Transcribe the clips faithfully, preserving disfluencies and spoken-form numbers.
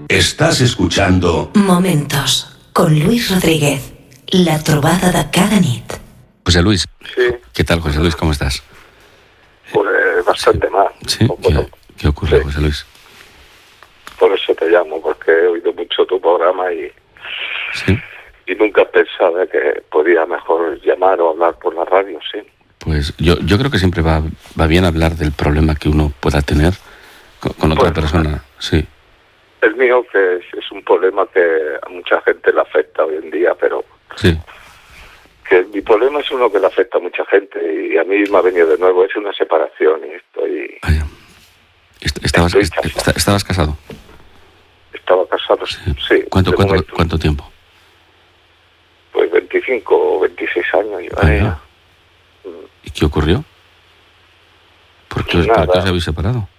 Estás escuchando Momentos con Luis Rodríguez, la trobada de cada nit. José Luis. Sí. ¿Qué tal, José Luis? ¿Cómo estás? Pues bastante sí. mal. ¿Sí? ¿Qué, ¿Qué ocurre, sí. José Luis? Por eso te llamo, porque he oído mucho tu programa y, ¿Sí? y nunca pensaba que podía mejor llamar o hablar por la radio, sí. Pues yo, yo creo que siempre va, va bien hablar del problema que uno pueda tener con, con otra pues, persona, sí. El mío, que es, es un problema que a mucha gente le afecta hoy en día, pero... Sí. Que mi problema es uno que le afecta a mucha gente y a mí me ha venido de nuevo, es una separación y estoy... Vaya. ¿Estabas, estoy est ¿Estabas casado? Estaba casado, sí. sí ¿Cuánto, cuánto, ¿Cuánto tiempo? Pues veinticinco o veintiséis años llevaré. ¿Y qué ocurrió? ¿Por qué, ¿Por qué os habéis separado?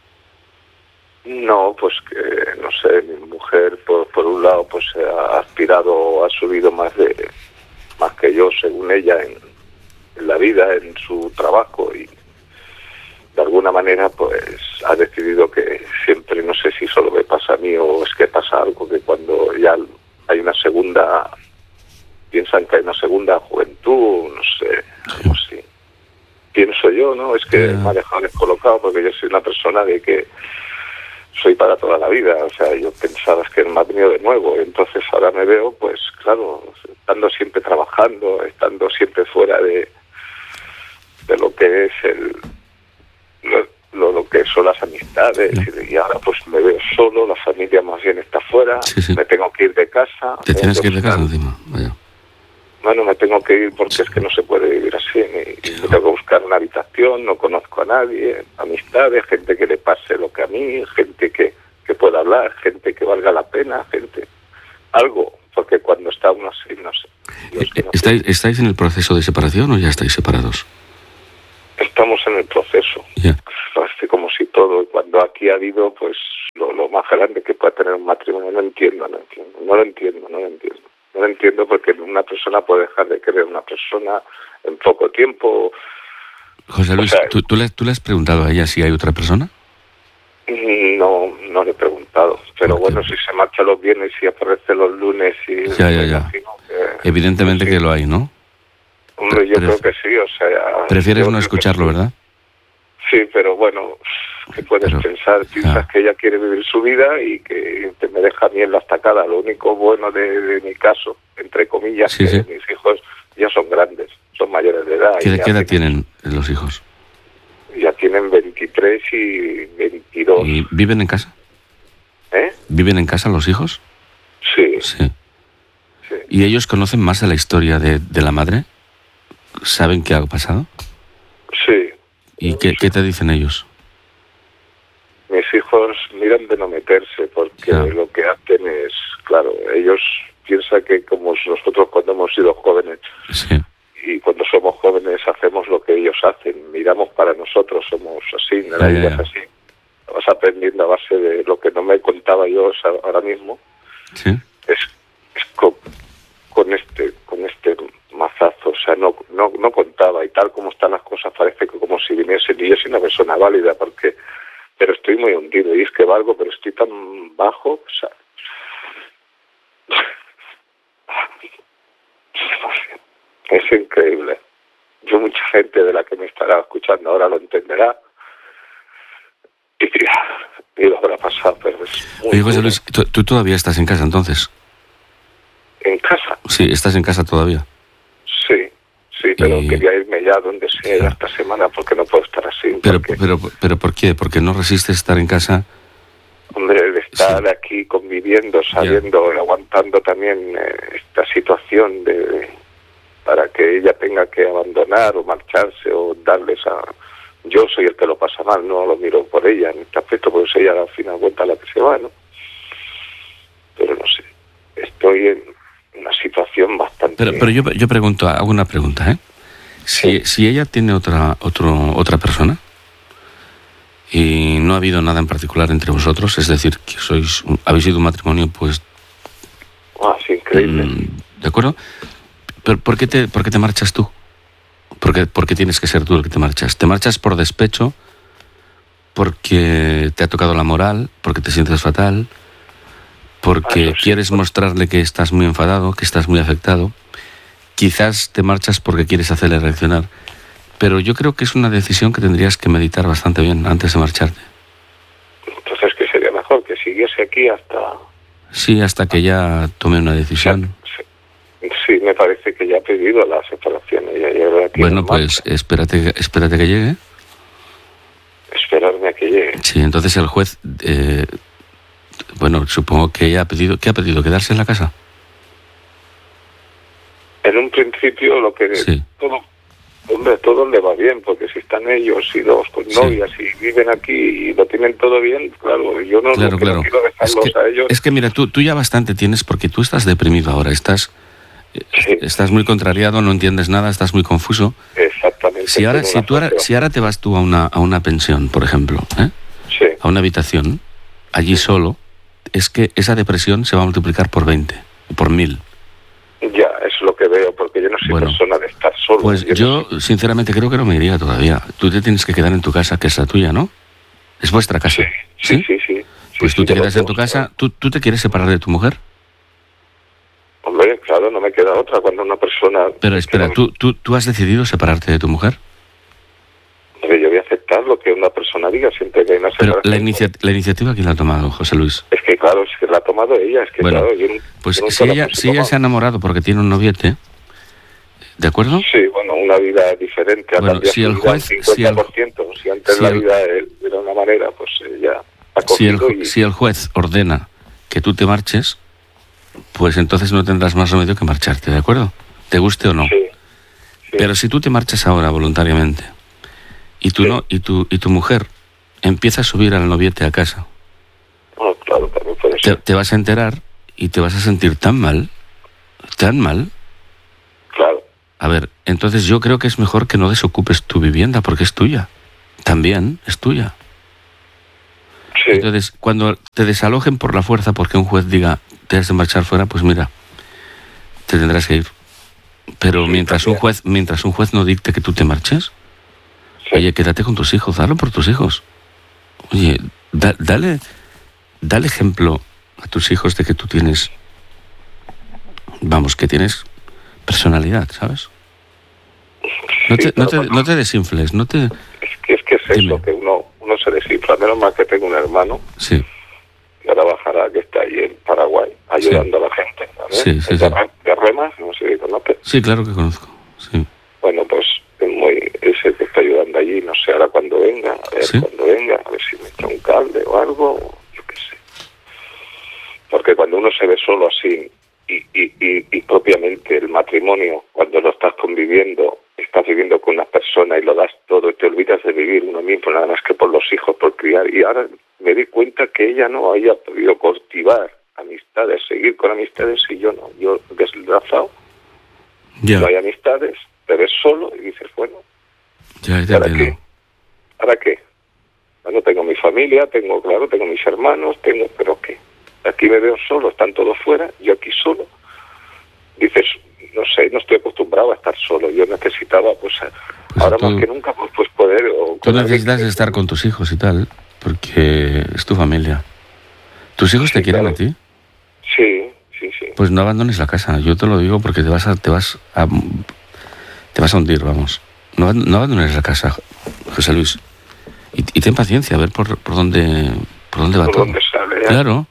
No, pues que, no sé, mi mujer, por, por un lado, pues ha aspirado, ha subido más de más que yo, según ella, en, en la vida, en su trabajo, y de alguna manera, pues ha decidido que siempre, no sé si solo me pasa a mí o es que pasa algo, que cuando ya hay una segunda, piensan que hay una segunda juventud, no sé, algo así. Pienso yo, ¿no? Es que me ha dejado descolocado porque yo soy una persona de que soy para toda la vida, o sea, yo pensaba que me ha venido de nuevo, entonces ahora me veo, pues claro, estando siempre trabajando, estando siempre fuera de, de lo que es el lo, lo, lo que son las amistades, y, y ahora pues me veo solo, la familia más bien está fuera, sí, sí. me tengo que ir de casa. ¿Te tienes que ir de casa encima? Vaya. Bueno, me tengo que ir porque sí. es que no se puede vivir así. Me, sí. me tengo que buscar una habitación, no conozco a nadie, amistades, gente que le pase lo que a mí, gente que, que pueda hablar, gente que valga la pena, gente... Algo, porque cuando está uno así, no sé. Eh, no ¿Estáis, sé. ¿Estáis en el proceso de separación o ya estáis separados? Estamos en el proceso. Yeah. Parece como si todo, cuando aquí ha habido, pues, lo, lo más grande que puede tener un matrimonio. No entiendo, no entiendo, no lo entiendo, no lo entiendo. No lo entiendo porque una persona puede dejar de querer a una persona en poco tiempo. José Luis, o sea, ¿tú, tú, le, ¿tú le has preguntado a ella si hay otra persona? No, no le he preguntado. Pero bueno, si se marcha los viernes y aparece los lunes y... Ya, ya, ya. Que, Evidentemente sí. que lo hay, ¿no? Hombre, yo Pref creo que sí, o sea... Prefieres no escucharlo, sí. ¿verdad? Sí, pero bueno, ¿qué puedes pero, pensar? Piensas ah. que ella quiere vivir su vida y que te me deja a mí en la estacada. Lo único bueno de, de mi caso, entre comillas, sí, que sí. mis hijos ya son grandes, son mayores de edad. ¿Qué, ¿qué edad tienen los hijos? Ya tienen veintitrés y veintidós. ¿Y viven en casa? ¿Eh? ¿Viven en casa los hijos? Sí. Sí. sí. ¿Y ellos conocen más de la historia de, de la madre? ¿Saben qué ha pasado? Sí. ¿Y qué, qué te dicen ellos? Mis hijos miran de no meterse porque yeah. lo que hacen es, claro, ellos piensan que como nosotros cuando hemos sido jóvenes sí. y cuando somos jóvenes hacemos lo que ellos hacen, miramos para nosotros, somos así, la vida yeah. es así. Vas aprendiendo a base de lo que no me contaba yo ahora mismo. Sí. Es, es con, con este con este mazazo, o sea, no, no no contaba y tal como están las cosas parece que como si viniesen y yo soy una persona válida porque pero estoy muy hundido y es que valgo pero estoy tan bajo, o sea, es increíble. Yo mucha gente de la que me estará escuchando ahora lo entenderá y, y lo habrá pasado, pero es muy Oye, José Luis, ¿tú, ¿tú todavía estás en casa entonces? ¿En casa? Sí, ¿estás en casa todavía? Sí, sí, pero y... quería irme ya donde sea claro. esta semana porque no puedo estar así. Pero, porque... pero, pero, ¿por qué? ¿Porque no resistes estar en casa? Hombre, el estar sí. aquí conviviendo, sabiendo, yeah. aguantando también eh, esta situación de, de para que ella tenga que abandonar o marcharse o darles a... Yo soy el que lo pasa mal, no lo miro por ella en este aspecto, porque es ella al final cuenta la que se va, ¿no? Pero no sé, estoy en una situación bastante... Pero, pero yo, yo pregunto, hago una pregunta, ¿eh? Si, sí. si ella tiene otra otro, otra persona y no ha habido nada en particular entre vosotros, es decir, que sois habéis sido un matrimonio, pues... Ah, sí, increíble. ¿De acuerdo? ¿Pero por qué te, por qué te marchas tú? ¿Por qué, ¿Por qué tienes que ser tú el que te marchas? ¿Te marchas por despecho? ¿Porque te ha tocado la moral? ¿Porque te sientes fatal? porque Eso sí. quieres mostrarle que estás muy enfadado, que estás muy afectado. Quizás te marchas porque quieres hacerle reaccionar. Pero yo creo que es una decisión que tendrías que meditar bastante bien antes de marcharte. Entonces, ¿qué sería mejor? Que siguiese aquí hasta... Sí, hasta que ya tome una decisión. Sí, sí, me parece que ya ha pedido la separación. Ella ya la tiene Bueno, en pues marcha. espérate, espérate que llegue. Esperarme a que llegue. Sí, entonces el juez, eh, bueno, supongo que ella ha pedido, ¿qué ha pedido? ¿Quedarse en la casa? En un principio lo que... Sí. Todo, hombre, todo le va bien, porque si están ellos y dos pues, Sí. novias y viven aquí y lo tienen todo bien, claro, yo no, Claro, lo que claro. no quiero Es dejarlos que, a ellos. es que mira, tú, tú ya bastante tienes porque tú estás deprimido ahora, estás, Sí. estás muy contrariado, no entiendes nada, estás muy confuso. Exactamente. Si ahora, tengo si una tú ahora, sociedad. si ahora te vas tú a una, a una pensión, por ejemplo, ¿eh? Sí, a una habitación, allí solo, es que esa depresión se va a multiplicar por veinte, por mil. ya, es lo que veo, porque yo no soy Bueno, persona de estar solo. Pues no yo, soy- sinceramente, creo que no me iría todavía. Tú te tienes que quedar en tu casa, que es la tuya, ¿no? Es vuestra casa. Sí, sí, sí. sí. Pues Sí, tú sí, te yo lo quedas en puedo tu casa. saber. ¿Tú, ¿Tú te quieres separar de tu mujer? Hombre, claro, no me queda otra cuando una persona... Pero espera, que no- ¿tú, tú, ¿tú has decidido separarte de tu mujer? Hombre, yo voy a aceptar lo que una persona diga siempre que hay una Pero separación. la, inicia- la iniciativa, ¿quién la ha tomado, José Luis? Es que claro, es que la ha tomado ella, es que Bueno, claro, yo, no- Pues yo nunca si la ella, puse si ella tomada. se ha enamorado porque tiene un noviete, ¿de acuerdo? Sí, bueno, una vida diferente. Ha Bueno, cambiado si su el vida juez- un cincuenta por ciento. Si, si el- antes si la el- vida eh, era una manera, pues ella ha Si el, cogido ju- y... si el juez ordena que tú te marches, pues entonces no tendrás más remedio que marcharte, ¿de acuerdo? ¿Te guste o no? Sí, sí. Pero si tú te marchas ahora voluntariamente y tu, Sí. no, y tu, y tu mujer empieza a subir al noviete a casa, Bueno, claro, también puede te, ser. te vas a enterar y te vas a sentir tan mal, tan mal. Claro. A ver, entonces yo creo que es mejor que no desocupes tu vivienda porque es tuya. También es tuya. Sí, Entonces, cuando te desalojen por la fuerza porque un juez diga te has de marchar fuera, pues mira, te tendrás que ir. Pero Sí, mientras un también. juez, mientras un juez no dicte que tú te marches, sí. oye, quédate con tus hijos, dalo por tus hijos. Oye, da- dale, dale ejemplo a tus hijos de que tú tienes, vamos, que tienes personalidad, ¿sabes? No Sí, te, no pero te, bueno, no te desinfles, no te... es que es, que es Dime. eso, que uno, uno se desinfla. Menos mal que tengo un hermano, Sí, que ahora bajará, que está ahí en Paraguay, ayudando a la gente. ¿sabes? Sí, sí, Es sí. de, Re- de Remas, no sé si conoce. sí, claro que conozco. Sí, Bueno, pues es muy, es el que está ayudando allí, no sé, ahora cuando venga, a ver ¿Sí? cuando venga, a ver si me echa un cable o algo, o yo qué sé. Porque cuando uno se ve solo así, y, y, y, y propiamente el matrimonio, cuando lo estás conviviendo, estás viviendo con una persona y lo das todo y te olvidas de vivir uno mismo, nada más que por los hijos, por criar. Y ahora me di cuenta que ella no había podido cultivar amistades, seguir con amistades, y yo no, yo deslazado. ya, No hay amistades, te ves solo y dices, bueno, ya te ¿ahora entiendo. qué? ¿Ahora qué? Bueno, tengo mi familia, tengo, claro, tengo mis hermanos, tengo, pero ¿qué? Aquí me veo solo, están todos fuera, yo aquí solo. Dices, no sé, no estoy acostumbrado a estar solo, yo necesitaba, pues, Pues ahora tú- más que nunca, pues, pues poder... O Tú con alguien necesitas que- estar con tus hijos y tal, porque es tu familia. ¿Tus hijos te Sí, quieren claro. a ti? Sí, sí, sí. Pues no abandones la casa. Yo te lo digo porque te vas a, te vas a, te vas a hundir, vamos. No, no abandones la casa, José Luis. Y, y ten paciencia, a ver por, por dónde, por dónde va ¿Por todo. dónde sale? ¿eh? Claro.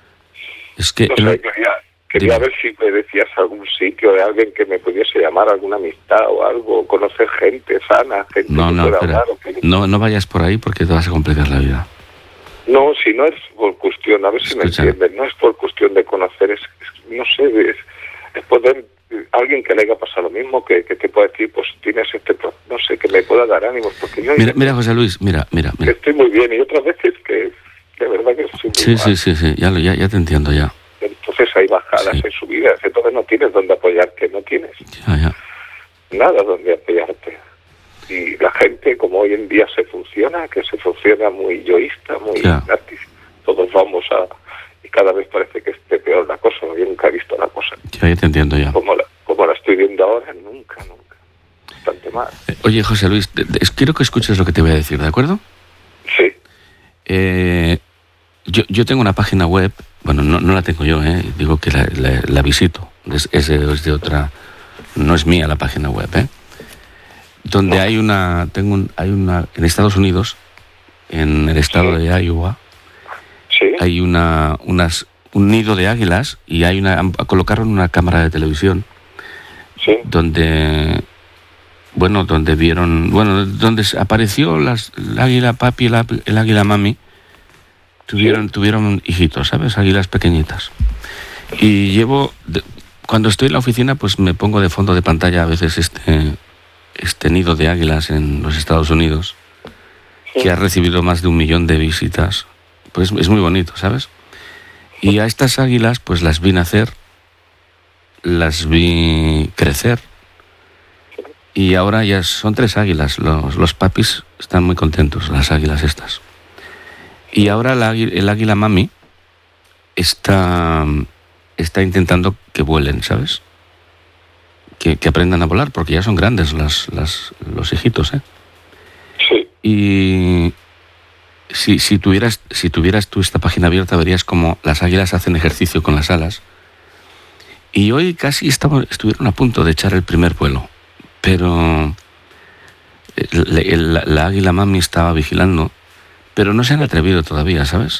Es que No el- sé, quería, quería Dime. ver si me decías algún sitio de alguien que me pudiese llamar, alguna amistad o algo, conocer gente sana, gente no, que no, pueda espera. hablar. O que... No, no vayas por ahí porque te vas a complicar la vida. No, si no es por cuestión, a ver si Escucha. me entienden, no es por cuestión de conocer, es, es- no sé, es, es poder, alguien que le haya pasado lo mismo, que, que te pueda decir, pues tienes este, pro- no sé, que me pueda dar ánimos, porque yo hay Mira, veces mira, José Luis, mira, mira, que mira. estoy muy bien y otras veces que de verdad que estoy muy Sí, mal. sí, sí, sí, ya, lo- ya, ya te entiendo, ya. Entonces hay bajadas, Sí. hay subidas, entonces no tienes donde apoyarte, no tienes Ya, ya. nada donde apoyarte. Y la gente, como hoy en día se funciona, que se funciona muy yoísta, muy Ya. gratis, todos vamos a... y cada vez parece que esté peor la cosa, yo nunca he visto la cosa. Ya, ya te entiendo, ya. Como la, como la estoy viendo ahora, nunca, nunca. Bastante mal. Eh, Oye, José Luis, te- te- quiero que escuches lo que te voy a decir, ¿de acuerdo? Sí, Eh, yo, yo tengo una página web, bueno, no, no la tengo yo, ¿eh? Digo que la, la, la visito, es, es, de, es de otra, no es mía la página web, ¿eh? Donde hay una, tengo un, hay una, en Estados Unidos, en el estado de Iowa, Sí. hay una, unas, un nido de águilas y hay una, colocaron una cámara de televisión Sí. donde, bueno, donde vieron, bueno, donde apareció las, el águila papi y el, el águila mami, tuvieron, Sí. tuvieron hijitos, ¿sabes? Águilas pequeñitas. Y llevo, de, cuando estoy en la oficina, pues me pongo de fondo de pantalla a veces este, este nido de águilas en los Estados Unidos, Sí. que ha recibido más de un millón de visitas. Pues es muy bonito, ¿sabes? Y a estas águilas, pues las vi nacer, las vi crecer, y ahora ya son tres águilas. Los, los papis están muy contentos, las águilas estas. Y ahora la, águi- el águila mami está, está intentando que vuelen, ¿sabes? Que, que aprendan a volar, porque ya son grandes las, las, los hijitos, ¿eh? Sí. Y si, si, tuvieras, si tuvieras tú esta página abierta, verías cómo las águilas hacen ejercicio con las alas. Y hoy casi estaba, estuvieron a punto de echar el primer vuelo, pero el- el- la, la águila mami estaba vigilando, pero no se han atrevido todavía, ¿sabes?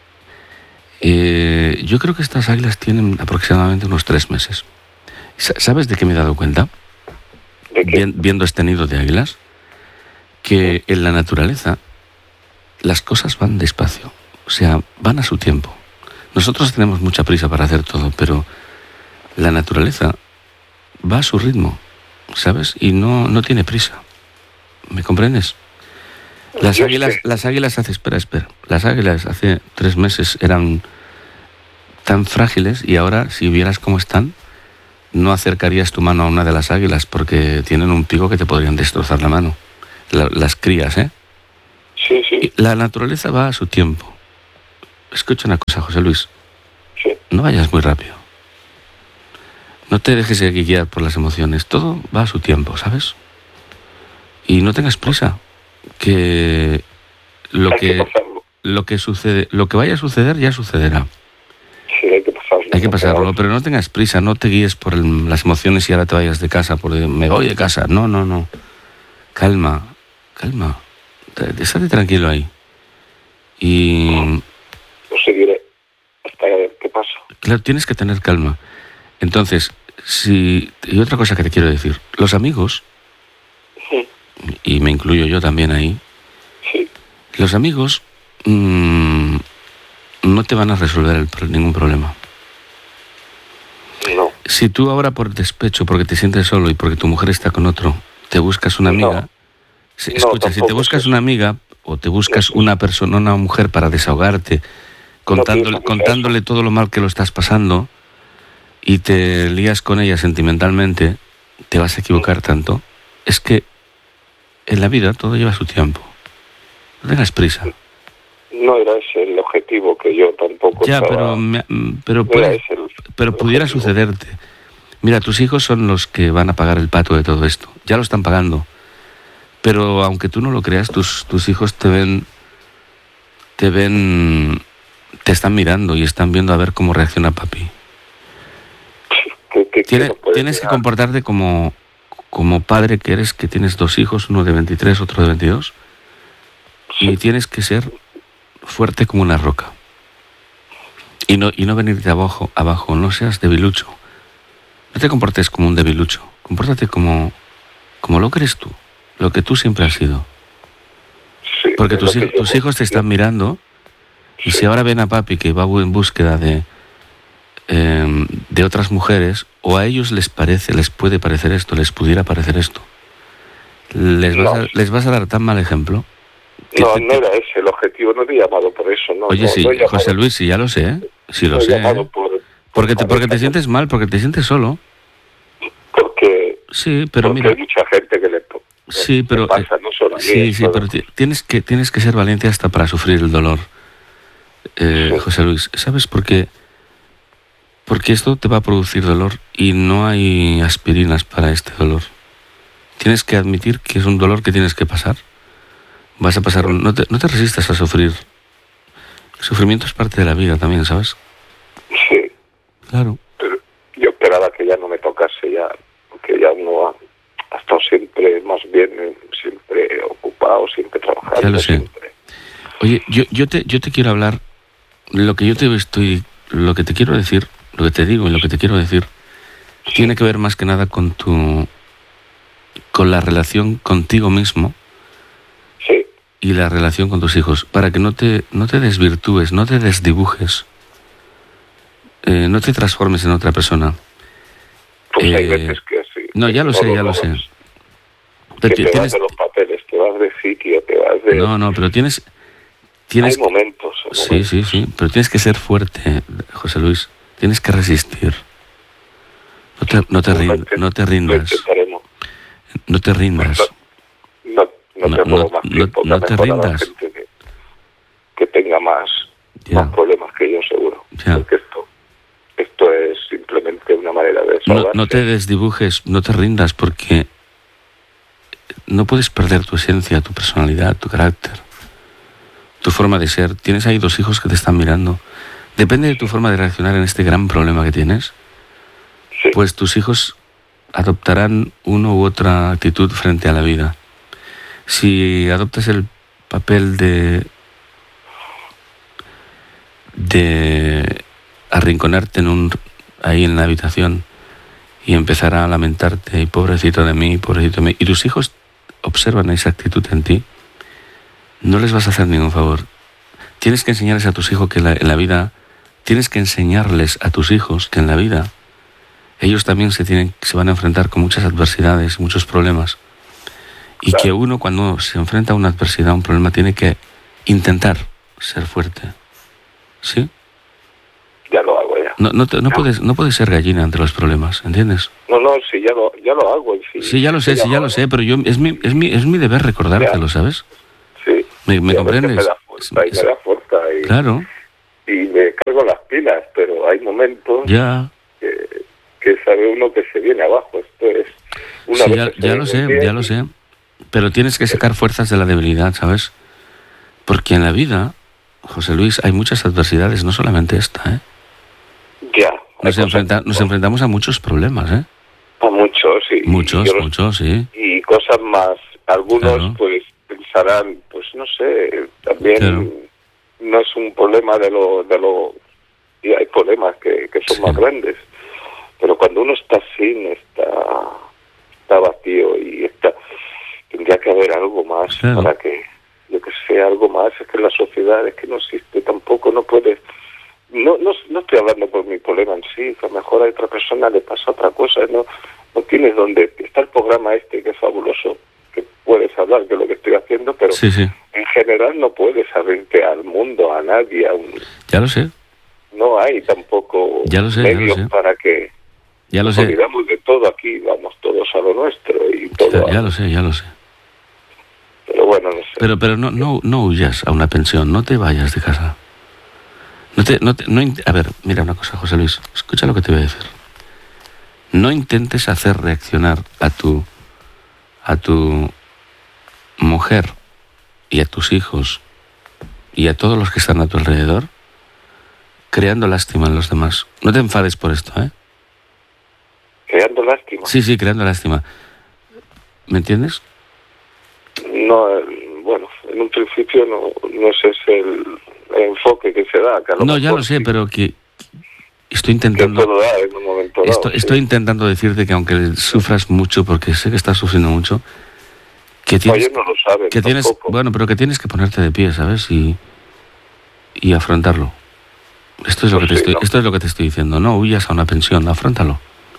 Eh, yo creo que estas águilas tienen aproximadamente unos tres meses. Sa- ¿Sabes de qué me he dado cuenta? ¿De qué? Vien- viendo este nido de águilas, que en la naturaleza las cosas van despacio, o sea, van a su tiempo. Nosotros tenemos mucha prisa para hacer todo, pero la naturaleza va a su ritmo, ¿sabes? Y no, no tiene prisa. ¿Me comprendes? Las Yo águilas, sé. las águilas hace, espera, espera. Las águilas hace tres meses eran tan frágiles y ahora, si vieras cómo están, no acercarías tu mano a una de las águilas porque tienen un pico que te podrían destrozar la mano. La- las crías, ¿eh? Sí, sí. Y la naturaleza va a su tiempo. Escucha una cosa, José Luis. Sí. No vayas muy rápido. No te dejes guiar por las emociones. Todo va a su tiempo, ¿sabes? Y no tengas prisa. Que lo Hay que que pasarlo. lo que sucede, lo que vaya a suceder ya sucederá. Sí, hay que pasarlo. Hay que pasarlo, pero no tengas prisa. No te guíes por el- las emociones y ahora te vayas de casa. Por de, me voy de casa. No, no, no. Calma, calma. Te- Estate tranquilo ahí. Y Lo seguiré hasta ver qué pasa. claro, tienes que tener calma. Entonces, si y otra cosa que te quiero decir, los amigos, Sí. y me incluyo yo también ahí, Sí. los amigos mm, no te van a resolver el pro- ningún problema. No. Si tú ahora por despecho, porque te sientes solo y porque tu mujer está con otro, te buscas una No. amiga, si- No, escucha, si te tampoco buscas es una amiga o te buscas No. una persona, una mujer para desahogarte, contándole, pienso que sea contándole todo lo mal que lo estás pasando y te lías con ella sentimentalmente, te vas a equivocar tanto. Es que en la vida todo lleva su tiempo. No tengas prisa. No era ese el objetivo, que yo tampoco Ya, estaba... pero, me- pero, no era puede, ese el- pero el pudiera objetivo. sucederte. Mira, tus hijos son los que van a pagar el pato de todo esto. Ya lo están pagando. Pero aunque tú no lo creas, tus, tus hijos te ven, te ven, te están mirando y están viendo a ver cómo reacciona papi. que, que- que Tiene- no puede tienes que llegar. comportarte como, como padre que eres, que tienes dos hijos, uno de veintitrés, otro de veintidós. Y tienes que ser fuerte como una roca. Y no, y no venirte abajo, abajo, no seas debilucho. No te comportes como un debilucho. Compórtate como, como lo que eres tú, lo que tú siempre has sido. Sí, Porque es tus, lo que hij- yo- tus hijos te están mirando y si ahora ven a papi que va en búsqueda de, eh, de otras mujeres, o a ellos les parece, les puede parecer esto, les pudiera parecer esto, les vas, No. a, les vas a dar tan mal ejemplo. que No, te- no era ese el objetivo, no te he llamado por eso. No, Oye, no, sí, no he llamado- José Luis, sí, ya lo sé, ¿eh? Sí no lo he sé, llamado ¿eh? por, por Porque te, porque te pareja, sientes mal, porque te sientes solo. Porque, Sí, pero porque mira, hay mucha gente que le, sí, le pero pasa, no solo a mí. sí, sí, todo. pero ti- tienes que tienes que ser valiente hasta para sufrir el dolor, eh, Sí. José Luis. ¿Sabes por qué? Porque esto te va a producir dolor y no hay aspirinas para este dolor. Tienes que admitir que es un dolor que tienes que pasar. Vas a pasar, un- no te, no te resistas a sufrir El sufrimiento es parte de la vida también, ¿sabes? Sí. Claro. Pero yo esperaba que ya no me tocase ya, porque ya uno ha, ha estado siempre, más bien, siempre ocupado, siempre trabajando. Ya lo sé. Siempre. Oye, yo, yo, te, yo te quiero hablar, lo que yo te estoy, lo que te quiero decir, lo que te digo y lo que te quiero decir, tiene que ver más que nada con tu, con la relación contigo mismo. Sí. Y la relación con tus hijos, para que no te, no te desvirtúes, no te desdibujes, eh, no te transformes en otra persona. Pues eh, hay veces que sí. No, ya lo sé, ya lo sé. Que Pero te vas tienes, de los papeles, te vas de sitio, te vas de... no, no, pero tienes... tienes hay momentos. Hay sí, momentos. sí, sí, pero tienes que ser fuerte, José Luis. Tienes que resistir. No te, no te, rin, no te rindas. No te rindas. No, no, no te No, puedo más no, tiempo, no te mejor a la rindas. gente que, que tenga más, Ya. más problemas que yo, seguro. Ya. Porque esto, esto es simplemente una manera de No, desahogarse. no te desdibujes, no te rindas, porque no puedes perder tu esencia, tu personalidad, tu carácter, tu forma de ser. Tienes ahí dos hijos que te están mirando. Depende de tu forma de reaccionar en este gran problema que tienes, Sí. pues tus hijos adoptarán una u otra actitud frente a la vida. Si adoptas el papel de de arrinconarte en un ahí en la habitación y empezar a lamentarte y pobrecito de mí, pobrecito de mí, y tus hijos observan esa actitud en ti, no les vas a hacer ningún favor. Tienes que enseñarles a tus hijos que la, en la vida, tienes que enseñarles a tus hijos que en la vida ellos también se tienen, se van a enfrentar con muchas adversidades, muchos problemas, y Claro. que uno cuando se enfrenta a una adversidad, a un problema, tiene que intentar ser fuerte, ¿sí? Ya lo hago ya. No, no, te- no puedes, no puedes ser gallina ante los problemas, ¿entiendes? No, no, sí, ya lo, ya lo hago. y Sí, Sí, ya lo sé, sí, ya lo sé, pero yo es mi, es mi, es mi deber recordártelo, ¿sabes? Sí. ¿Me, me Y a veces comprendes? Me da fuerza y me da fuerza y, Claro, y me cargo las pilas, pero hay momentos ya, que, que sabe uno que se viene abajo. Esto es una sí, vez ya, que se ya lo viene sé, bien, ya lo sé. Pero tienes que sacar fuerzas de la debilidad, ¿sabes? Porque en la vida, José Luis, hay muchas adversidades, no solamente esta, ¿eh? Ya. hay Nos, cosas- enfrenta, nos enfrentamos a muchos problemas, ¿eh? A muchos, sí. Muchos, Y yo los- muchos, sí. Y cosas más. Algunos, Claro. pues, pensarán, pues, no sé, también Claro. no es un problema de lo... De lo y hay problemas que, que son Sí. más grandes. Pero cuando uno está sin, está, está vacío y está... Tendría que haber algo más Claro. para que, yo que sé, algo más. Es que la sociedad es que no existe tampoco, no puedes... No, no, no estoy hablando por mi problema en sí, que a lo mejor a otra persona le pasa otra cosa, no, no tienes donde... Está el programa este que es fabuloso, que puedes hablar de lo que estoy haciendo, pero Sí, sí, en general no puedes abrirte al mundo, a nadie, a un... ya lo sé, No hay tampoco Ya lo sé, ya lo medios sé. para que ya lo nos sé, olvidamos de todo aquí, vamos todos a lo nuestro y todo. ya, ya lo sé, ya lo sé. Pero bueno, no sé. Pero, pero no, no, no huyas a una pensión, no te vayas de casa. No te, no te, no, in- a ver, mira una cosa, José Luis, escucha lo que te voy a decir. No intentes hacer reaccionar a tu, a tu mujer y a tus hijos y a todos los que están a tu alrededor, creando lástima en los demás. No te enfades por esto, ¿eh? Creando lástima. Sí, sí, creando lástima. ¿Me entiendes? No, eh, bueno, en un principio no, no ese es el, el enfoque que se da. Que a lo No, ya mejor lo sé, sí, pero que estoy que intentando... puedo dar en un momento dado. Esto- sí. estoy intentando decirte que aunque sufras mucho, porque sé que estás sufriendo mucho, que No, tienes, ellos no lo saben que tienes, tampoco. bueno, pero que tienes que ponerte de pie, ¿sabes? Y, y afrontarlo. Esto es lo Pues que te sí, estoy, ¿no? esto es lo que te estoy diciendo. No huyas a una pensión, afróntalo.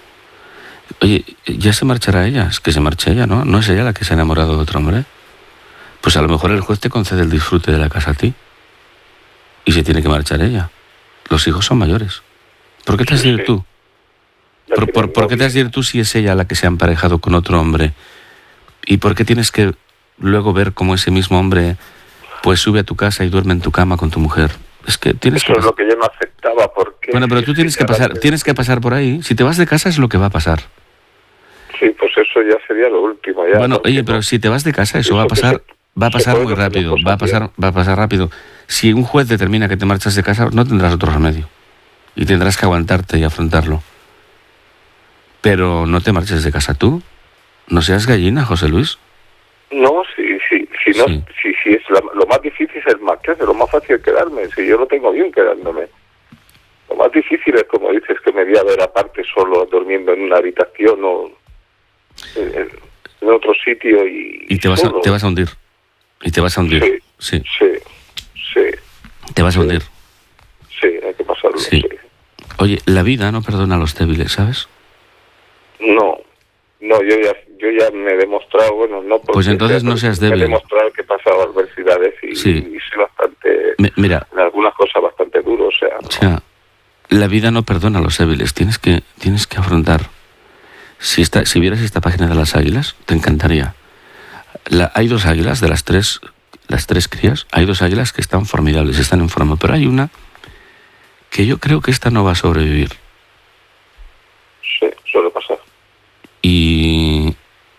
Oye, ya se marchará ella, es que se marche ella, ¿no? ¿No es ella la que se ha enamorado de otro hombre? Pues a lo mejor el juez te concede el disfrute de la casa a ti. Y se tiene que marchar ella. Los hijos son mayores. ¿Por qué te has Sí, de ir sí. tú? Ya ¿Por, tienen por, por qué te novio. has de ir tú si es ella la que se ha emparejado con otro hombre? ¿Y por qué tienes que luego ver cómo ese mismo hombre pues sube a tu casa y duerme en tu cama con tu mujer? Es que tienes Eso que es lo pasar... que yo no aceptaba, porque... Bueno, pero tú tienes que pasar, tienes que pasar por ahí. Si te vas de casa es lo que va a pasar. Sí, pues eso ya sería lo último. Ya, Bueno, porque oye, no- pero si te vas de casa eso eso va a que pasar. se- Va a pasar muy rápido, va a pasar, va a pasar rápido. Si un juez determina que te marchas de casa, no tendrás otro remedio. Y tendrás que aguantarte y afrontarlo. Pero no te marches de casa tú. No seas gallina, José Luis. No, si, si, si, no, Sí. si, si es la, lo más difícil es marcharse, lo más fácil es quedarme. Si yo lo tengo bien quedándome. Lo más difícil es, como dices, que me voy a ver aparte solo, durmiendo en una habitación o en, en otro sitio y... Y te vas, a, solo. te vas a hundir. Y te vas a hundir. Sí, Sí. sí, sí, Te vas a hundir. sí, hay que pasarlo, Sí. sí. Oye, la vida no perdona a los débiles, ¿sabes? No, no, yo ya, yo ya me he demostrado, bueno, no porque Pues entonces sea, no seas me he débil. demostrado que he pasado adversidades y, Sí. y soy bastante, Mi- Mira, en algunas cosas bastante duro, o sea, o sea, la vida no perdona a los débiles. Tienes que, tienes que afrontar. Si, esta, si vieras esta página de las águilas, te encantaría. La, hay dos águilas de las tres, las tres crías. Hay dos águilas que están formidables, están en forma. Pero hay una que yo creo que esta no va a sobrevivir. sí, suele pasar. Y...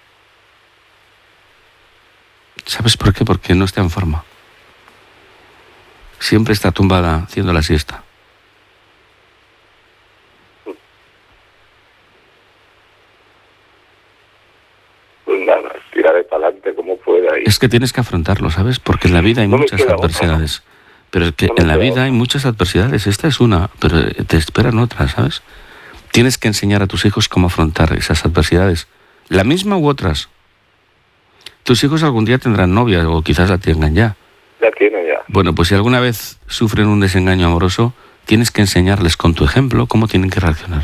¿sabes por qué? Porque no está en forma. Siempre está tumbada haciendo la siesta. Pues nada, tiraré para adelante como pueda y Es que tienes que afrontarlo, ¿sabes? Porque en la vida hay No me muchas queda otra, adversidades. Pero es que No me en la queda vida otra. hay muchas adversidades. Esta es una, pero te esperan otras, ¿sabes? Tienes que enseñar a tus hijos cómo afrontar esas adversidades. La misma u otras. Tus hijos algún día tendrán novia o quizás la tengan ya. ya tiene ya. Bueno, pues si alguna vez sufren un desengaño amoroso, tienes que enseñarles con tu ejemplo cómo tienen que reaccionar.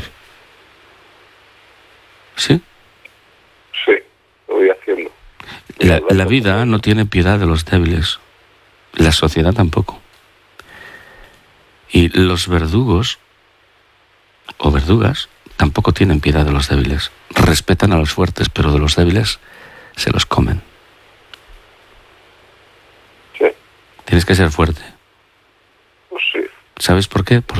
¿Sí? Sí, lo voy haciendo. La, la vida no tiene piedad de los débiles. La sociedad tampoco. Y los verdugos o verdugas tampoco tienen piedad de los débiles. Respetan a los fuertes, pero de los débiles se los comen. Sí, Tienes que ser fuerte. pues sí. ¿Sabes por qué? Por